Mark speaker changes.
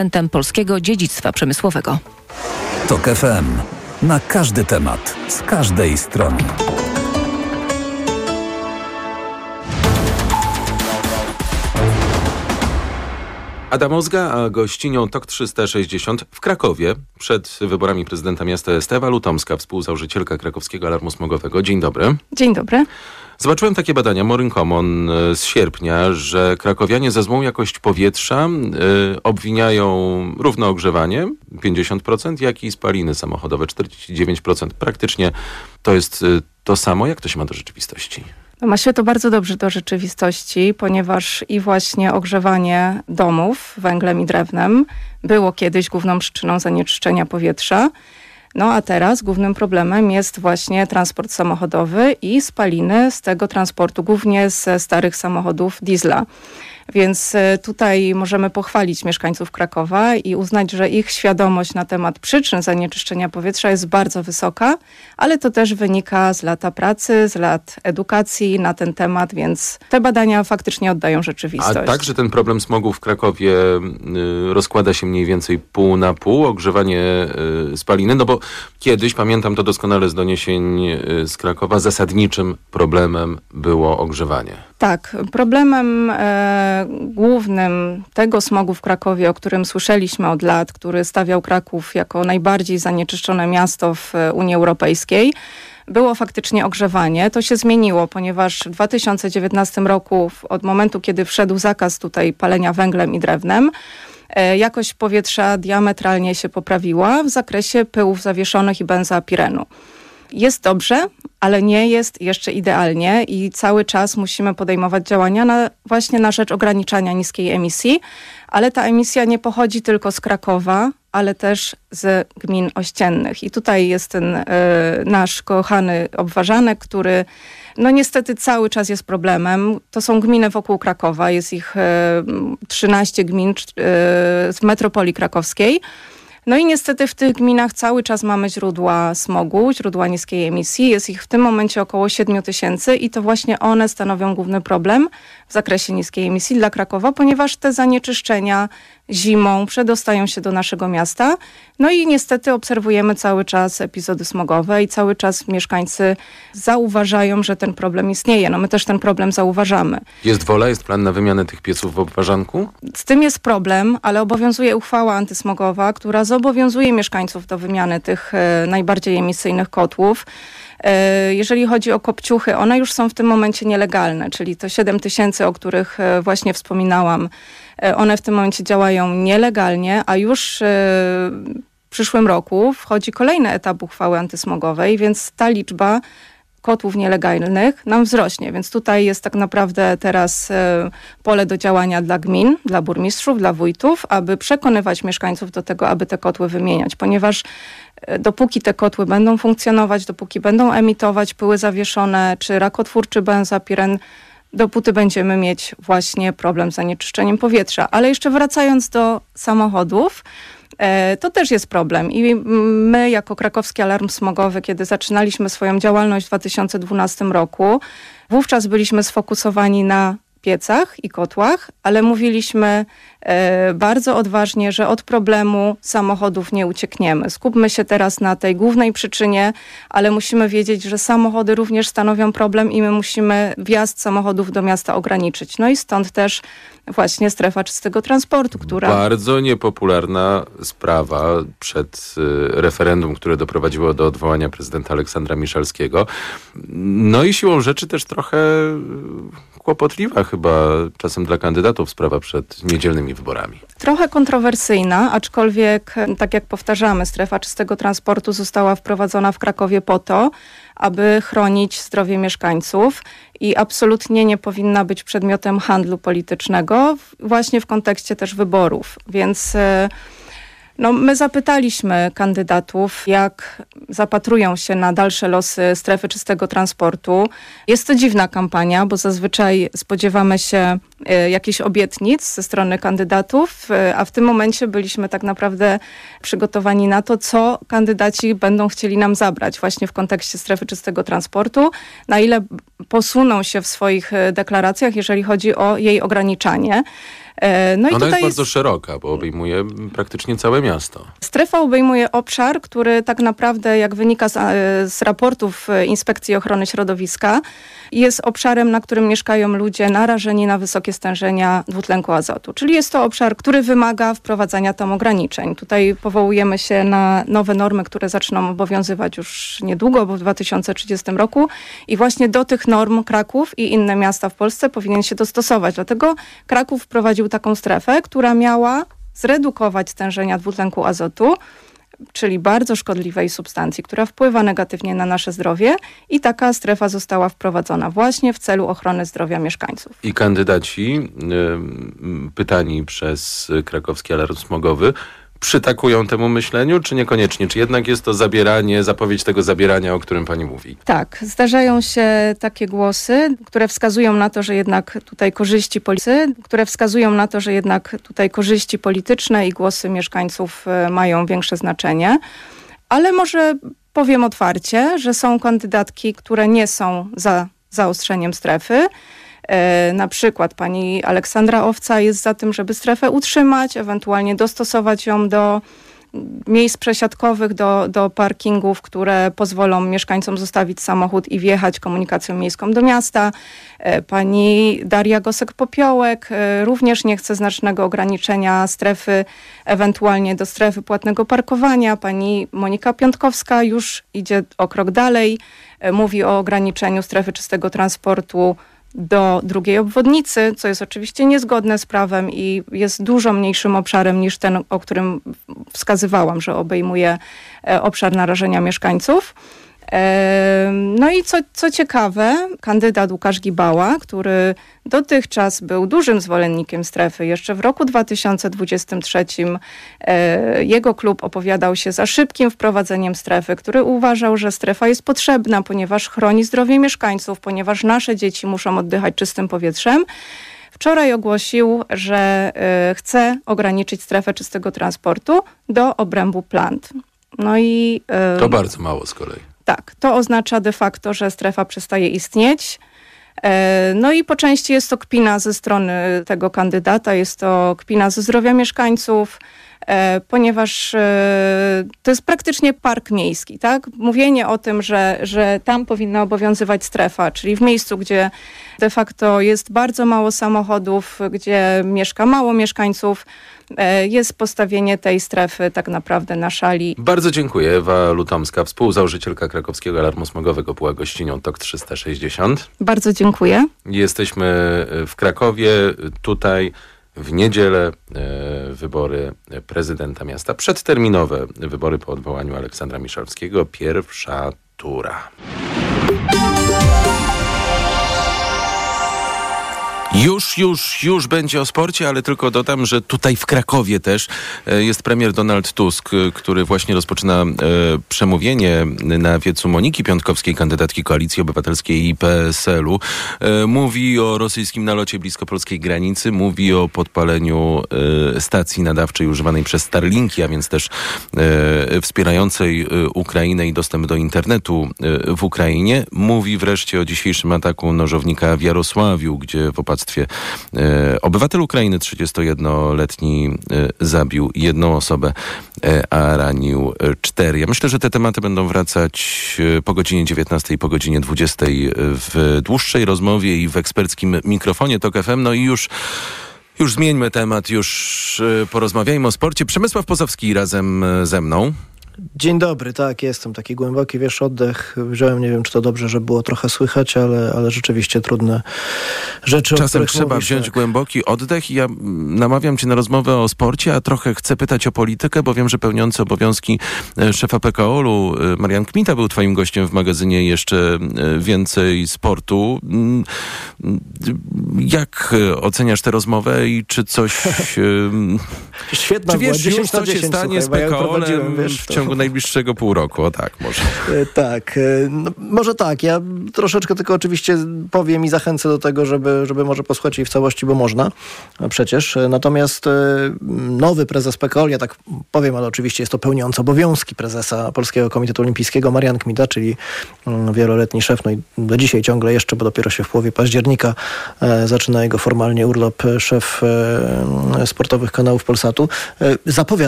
Speaker 1: polskiego dziedzictwa przemysłowego.
Speaker 2: TOK FM. Na każdy temat, z każdej strony.
Speaker 3: Adam Ozga, a gościnią TOK 360 w Krakowie przed wyborami prezydenta miasta jest Ewa Lutomska, współzałożycielka Krakowskiego Alarmu Smogowego. Dzień dobry.
Speaker 4: Dzień dobry.
Speaker 3: Zobaczyłem takie badania Moryn Common z sierpnia, że krakowianie za złą jakość powietrza obwiniają równo ogrzewanie 50%, jak i spaliny samochodowe 49%. Praktycznie to jest to samo. Jak to się ma do rzeczywistości?
Speaker 4: Ma się to bardzo dobrze do rzeczywistości, ponieważ i właśnie ogrzewanie domów węglem i drewnem było kiedyś główną przyczyną zanieczyszczenia powietrza. No a teraz głównym problemem jest właśnie transport samochodowy i spaliny z tego transportu, głównie ze starych samochodów diesla. Więc tutaj możemy pochwalić mieszkańców Krakowa i uznać, że ich świadomość na temat przyczyn zanieczyszczenia powietrza jest bardzo wysoka, ale to też wynika z lata pracy, z lat edukacji na ten temat, więc te badania faktycznie oddają rzeczywistość.
Speaker 3: A tak, że ten problem smogu w Krakowie rozkłada się mniej więcej pół na pół, ogrzewanie spaliny, no bo kiedyś, pamiętam to doskonale z doniesień z Krakowa, zasadniczym problemem było ogrzewanie.
Speaker 4: Tak, problemem głównym tego smogu w Krakowie, o którym słyszeliśmy od lat, który stawiał Kraków jako najbardziej zanieczyszczone miasto w Unii Europejskiej, było faktycznie ogrzewanie. To się zmieniło, ponieważ w 2019 roku, od momentu, kiedy wszedł zakaz tutaj palenia węglem i drewnem, jakość powietrza diametralnie się poprawiła w zakresie pyłów zawieszonych i benzopirenu. Jest dobrze, ale nie jest jeszcze idealnie i cały czas musimy podejmować działania właśnie na rzecz ograniczania niskiej emisji, ale ta emisja nie pochodzi tylko z Krakowa, ale też z gmin ościennych. I tutaj jest ten nasz kochany Obwarzanek, który no niestety cały czas jest problemem. To są gminy wokół Krakowa, jest ich 13 gmin z metropolii krakowskiej. No i niestety w tych gminach cały czas mamy źródła smogu, źródła niskiej emisji. Jest ich w tym momencie około 7 000 i to właśnie one stanowią główny problem w zakresie niskiej emisji dla Krakowa, ponieważ te zanieczyszczenia zimą przedostają się do naszego miasta. No i niestety obserwujemy cały czas epizody smogowe i cały czas mieszkańcy zauważają, że ten problem istnieje. No my też ten problem zauważamy.
Speaker 3: Jest wola, jest plan na wymianę tych pieców w Obwarzanku?
Speaker 4: Z tym jest problem, ale obowiązuje uchwała antysmogowa, która zobowiązuje mieszkańców do wymiany tych najbardziej emisyjnych kotłów. Jeżeli chodzi o kopciuchy, one już są w tym momencie nielegalne, czyli to 7 000, o których właśnie wspominałam, one w tym momencie działają nielegalnie, a już w przyszłym roku wchodzi kolejny etap uchwały antysmogowej, więc ta liczba kotłów nielegalnych nam wzrośnie, więc tutaj jest tak naprawdę teraz pole do działania dla gmin, dla burmistrzów, dla wójtów, aby przekonywać mieszkańców do tego, aby te kotły wymieniać, ponieważ dopóki te kotły będą funkcjonować, dopóki będą emitować pyły zawieszone, czy rakotwórczy benzopiren, dopóty będziemy mieć właśnie problem z zanieczyszczeniem powietrza. Ale jeszcze wracając do samochodów, to też jest problem i my jako Krakowski Alarm Smogowy, kiedy zaczynaliśmy swoją działalność w 2012 roku, wówczas byliśmy sfokusowani na piecach i kotłach, ale mówiliśmy bardzo odważnie, że od problemu samochodów nie uciekniemy. Skupmy się teraz na tej głównej przyczynie, ale musimy wiedzieć, że samochody również stanowią problem i my musimy wjazd samochodów do miasta ograniczyć. No i stąd też właśnie strefa czystego transportu, która...
Speaker 3: Bardzo niepopularna sprawa przed referendum, które doprowadziło do odwołania prezydenta Aleksandra Miszalskiego. No i siłą rzeczy też trochę kłopotliwa chyba czasem dla kandydatów sprawa przed niedzielnymi wyborami.
Speaker 4: Trochę kontrowersyjna, aczkolwiek, tak jak powtarzamy, strefa czystego transportu została wprowadzona w Krakowie po to, aby chronić zdrowie mieszkańców i absolutnie nie powinna być przedmiotem handlu politycznego, właśnie w kontekście też wyborów. Więc no, my zapytaliśmy kandydatów, jak zapatrują się na dalsze losy strefy czystego transportu. Jest to dziwna kampania, bo zazwyczaj spodziewamy się jakichś obietnic ze strony kandydatów, a w tym momencie byliśmy tak naprawdę przygotowani na to, co kandydaci będą chcieli nam zabrać właśnie w kontekście strefy czystego transportu, na ile posuną się w swoich deklaracjach, jeżeli chodzi o jej ograniczanie.
Speaker 3: No i ona jest bardzo szeroka, bo obejmuje praktycznie całe miasto.
Speaker 4: Strefa obejmuje obszar, który tak naprawdę, jak wynika z raportów Inspekcji Ochrony Środowiska, jest obszarem, na którym mieszkają ludzie narażeni na wysokie stężenia dwutlenku azotu. Czyli jest to obszar, który wymaga wprowadzania tam ograniczeń. Tutaj powołujemy się na nowe normy, które zaczną obowiązywać już niedługo, bo w 2030 roku. I właśnie do tych norm Kraków i inne miasta w Polsce powinien się dostosować. Dlatego Kraków wprowadził taką strefę, która miała zredukować stężenia dwutlenku azotu, czyli bardzo szkodliwej substancji, która wpływa negatywnie na nasze zdrowie, i taka strefa została wprowadzona właśnie w celu ochrony zdrowia mieszkańców.
Speaker 3: I kandydaci pytani przez Krakowski Alarm Smogowy przytakują temu myśleniu, czy niekoniecznie? Czy jednak jest to zapowiedź tego zabierania, o którym pani mówi?
Speaker 4: Tak, zdarzają się takie głosy, które wskazują na to, że jednak tutaj korzyści polityczne i głosy mieszkańców mają większe znaczenie. Ale może powiem otwarcie, że są kandydatki, które nie są za zaostrzeniem strefy. Na przykład pani Aleksandra Owca jest za tym, żeby strefę utrzymać, ewentualnie dostosować ją do miejsc przesiadkowych, do parkingów, które pozwolą mieszkańcom zostawić samochód i wjechać komunikacją miejską do miasta. Pani Daria Gosek-Popiołek również nie chce znacznego ograniczenia strefy, ewentualnie do strefy płatnego parkowania. Pani Monika Piątkowska już idzie o krok dalej, mówi o ograniczeniu strefy czystego transportu do drugiej obwodnicy, co jest oczywiście niezgodne z prawem i jest dużo mniejszym obszarem niż ten, o którym wskazywałam, że obejmuje obszar narażenia mieszkańców. No i co ciekawe, kandydat Łukasz Gibała, który dotychczas był dużym zwolennikiem strefy, jeszcze w roku 2023 jego klub opowiadał się za szybkim wprowadzeniem strefy, który uważał, że strefa jest potrzebna, ponieważ chroni zdrowie mieszkańców, ponieważ nasze dzieci muszą oddychać czystym powietrzem. Wczoraj ogłosił, że chce ograniczyć strefę czystego transportu do obrębu plant. No i
Speaker 3: to bardzo mało z kolei.
Speaker 4: Tak, to oznacza de facto, że strefa przestaje istnieć. No i po części jest to kpina ze strony tego kandydata, jest to kpina ze zdrowia mieszkańców, ponieważ to jest praktycznie park miejski, tak? Mówienie o tym, że tam powinna obowiązywać strefa, czyli w miejscu, gdzie de facto jest bardzo mało samochodów, gdzie mieszka mało mieszkańców, jest postawienie tej strefy tak naprawdę na szali.
Speaker 3: Bardzo dziękuję. Ewa Lutomska, współzałożycielka Krakowskiego Alarmu Smogowego, była gościnią TOK 360.
Speaker 4: Bardzo dziękuję.
Speaker 3: Jesteśmy w Krakowie, tutaj w niedzielę wybory prezydenta miasta. Przedterminowe wybory po odwołaniu Aleksandra Miszalskiego. Pierwsza tura. Już będzie o sporcie, ale tylko dodam, że tutaj w Krakowie też jest premier Donald Tusk, który właśnie rozpoczyna przemówienie na wiecu Moniki Piątkowskiej, kandydatki Koalicji Obywatelskiej i PSL-u. Mówi o rosyjskim nalocie blisko polskiej granicy, mówi o podpaleniu stacji nadawczej używanej przez Starlinki, a więc też wspierającej Ukrainę i dostęp do internetu w Ukrainie. Mówi wreszcie o dzisiejszym ataku nożownika w Jarosławiu, gdzie w opactwie obywatel Ukrainy, 31-letni, zabił jedną osobę, a ranił 4. Ja myślę, że te tematy będą wracać po godzinie 19 i po godzinie 20 w dłuższej rozmowie i w eksperckim mikrofonie TOK FM. No i już zmieńmy temat, już porozmawiajmy o sporcie. Przemysław Pozowski razem ze mną.
Speaker 5: Dzień dobry, tak, jestem. Taki głęboki, oddech wziąłem, nie wiem, czy to dobrze, że było trochę słychać, ale rzeczywiście trudne rzeczy,
Speaker 3: czasem trzeba wziąć głęboki oddech i ja namawiam cię na rozmowę o sporcie, a trochę chcę pytać o politykę, bo wiem, że pełniący obowiązki szefa PKOL-u Marian Kmita był twoim gościem w magazynie Jeszcze Więcej Sportu. Jak oceniasz tę rozmowę i czy coś...
Speaker 5: Świetna
Speaker 3: czy wiesz
Speaker 5: była,
Speaker 3: już, co się stanie z PKOL-em w ciągu najbliższego pół roku, o tak, może.
Speaker 5: Tak, no, może tak. Ja troszeczkę tylko oczywiście powiem i zachęcę do tego, żeby może posłuchać jej w całości, bo można przecież. Natomiast nowy prezes PKOL, ja tak powiem, ale oczywiście jest to pełniący obowiązki prezesa Polskiego Komitetu Olimpijskiego, Marian Kmita, czyli wieloletni szef, no i do dzisiaj ciągle jeszcze, bo dopiero się w połowie października zaczyna jego formalnie urlop, szef sportowych kanałów Polsatu, zapowiada